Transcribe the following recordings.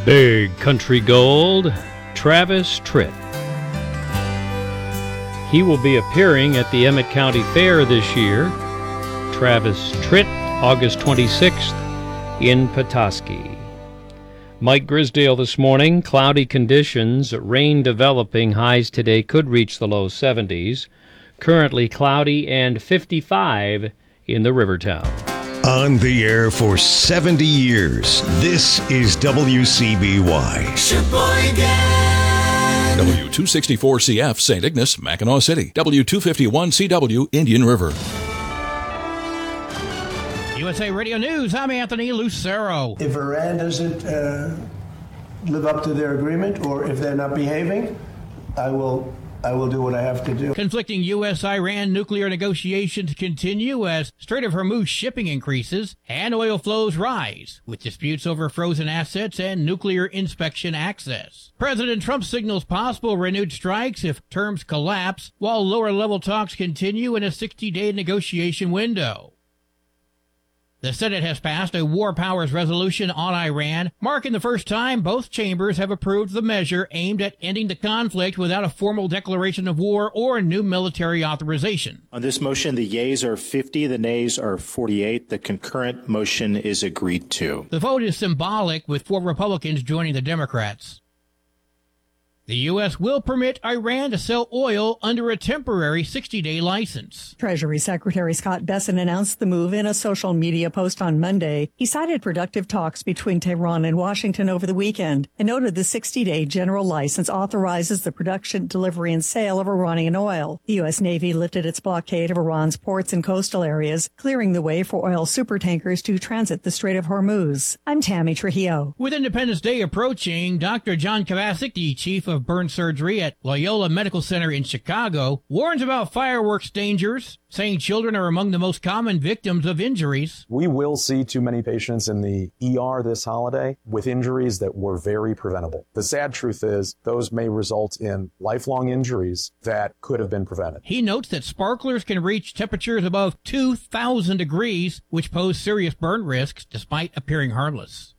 Big Country Gold, Travis Tritt. He will be appearing at the Emmett County Fair this year. Travis Tritt, August 26th in Petoskey. Mike Grisdale this morning. Cloudy conditions, rain developing. Highs today could reach the low 70s. Currently cloudy and 55 in the Rivertown. On the air for 70 years, this is WCBY. Sheboygan. W264CF, St. Ignace, Mackinac City. W251CW, Indian River. USA Radio News, I'm Anthony Lucero. If Iran doesn't live up to their agreement, or if they're not behaving, I will do what I have to do. Conflicting U.S.-Iran nuclear negotiations continue as Strait of Hormuz shipping increases and oil flows rise, with disputes over frozen assets and nuclear inspection access. President Trump signals possible renewed strikes if terms collapse, while lower-level talks continue in a 60-day negotiation window. The Senate has passed a war powers resolution on Iran, marking the first time both chambers have approved the measure aimed at ending the conflict without a formal declaration of war or new military authorization. On this motion, the yeas are 50, the nays are 48. The concurrent motion is agreed to. The vote is symbolic, with 4 Republicans joining the Democrats. The U.S. will permit Iran to sell oil under a temporary 60-day license. Treasury Secretary Scott Bessent announced the move in a social media post on Monday. He cited productive talks between Tehran and Washington over the weekend and noted the 60-day general license authorizes the production, delivery, and sale of Iranian oil. The U.S. Navy lifted its blockade of Iran's ports and coastal areas, clearing the way for oil supertankers to transit the Strait of Hormuz. I'm Tammy Trujillo. With Independence Day approaching, Dr. John Kovacic, the chief of burn surgery at Loyola Medical Center in Chicago, warns about fireworks dangers, saying children are among the most common victims of injuries. We will see too many patients in the ER this holiday with injuries that were very preventable. The sad truth is those may result in lifelong injuries that could have been prevented. He notes that sparklers can reach temperatures above 2,000 degrees, which pose serious burn risks despite appearing harmless.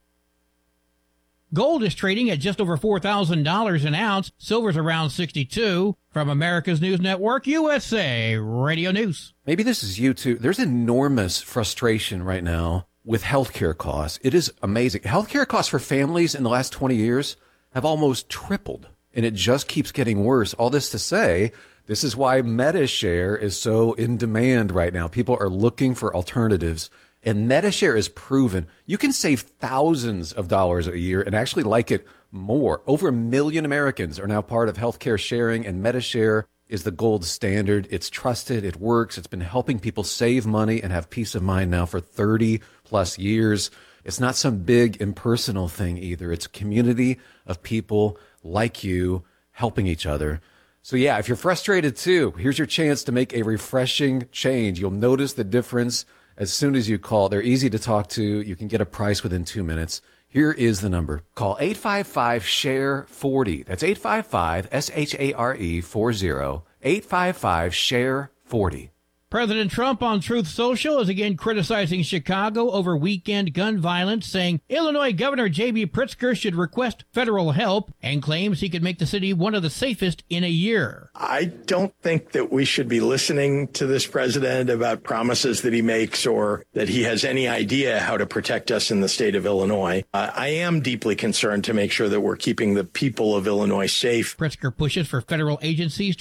Gold is trading at just over $4,000 an ounce. Silver's around $62. From America's News Network, USA Radio News. Maybe this is you too. There's enormous frustration right now with healthcare costs. It is amazing. Healthcare costs for families in the last 20 years have almost tripled, and it just keeps getting worse. All this to say, this is why MediShare is so in demand right now. People are looking for alternatives. And MediShare is proven you can save thousands of dollars a year and actually like it more. Over 1 million Americans are now part of healthcare sharing, and MediShare is the gold standard. It's trusted. It works. It's been helping people save money and have peace of mind now for 30 plus years. It's not some big impersonal thing either. It's a community of people like you helping each other. So yeah, if you're frustrated too, here's your chance to make a refreshing change. You'll notice the difference as soon as you call. They're easy to talk to. You can get a price within 2 minutes. Here is the number. Call 855-SHARE-40. That's 855-SHARE-40. 855-SHARE-40. President Trump on Truth Social is again criticizing Chicago over weekend gun violence, saying Illinois Governor J.B. Pritzker should request federal help, and claims he could make the city one of the safest in a year. I don't think that we should be listening to this president about promises that he makes or that he has any idea how to protect us in the state of Illinois. I am deeply concerned to make sure that we're keeping the people of Illinois safe. Pritzker pushes for federal agencies